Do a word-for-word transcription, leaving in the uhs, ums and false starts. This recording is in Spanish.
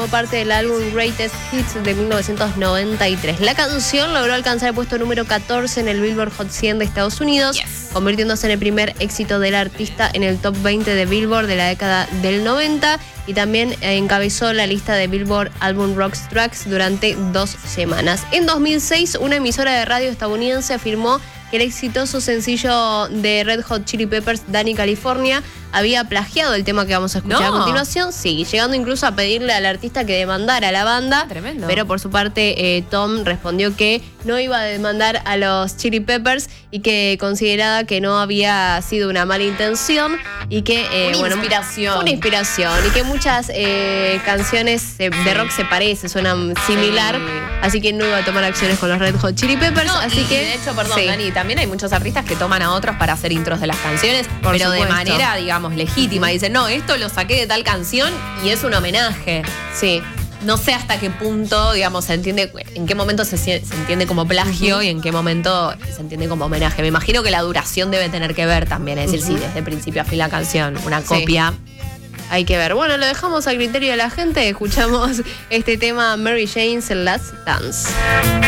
formó parte del álbum Greatest Hits de mil novecientos noventa y tres. La canción logró alcanzar el puesto número catorce en el Billboard Hot cien de Estados Unidos, yes. convirtiéndose en el primer éxito del artista en el top veinte de Billboard de la década del noventa, y también encabezó la lista de Billboard Album Rock Tracks durante dos semanas. En dos mil seis, una emisora de radio estadounidense afirmó que el exitoso sencillo de Red Hot Chili Peppers, Danny California, había plagiado el tema que vamos a escuchar no. a continuación, sí, llegando incluso a pedirle al artista que demandara a la banda. Tremendo. Pero por su parte, eh, Tom respondió que no iba a demandar a los Chili Peppers y que consideraba que no había sido una mala intención y que eh, una bueno, inspiración. Fue una inspiración y que muchas eh, canciones de sí. rock se parecen, suenan similar, sí. así que no iba a tomar acciones con los Red Hot Chili Peppers. No, así y que de hecho, perdón, sí. Dani, también hay muchos artistas que toman a otros para hacer intros de las canciones, por pero supuesto. de manera, digamos, legítima. Dicen, no, esto lo saqué de tal canción y es un homenaje. Sí. No sé hasta qué punto, digamos, se entiende, en qué momento se, se entiende como plagio uh-huh. y en qué momento se entiende como homenaje. Me imagino que la duración debe tener que ver también, es decir, uh-huh. si desde principio a fin la canción, una copia. Sí. Hay que ver. Bueno, lo dejamos al criterio de la gente. Escuchamos este tema Mary Jane's Last Dance.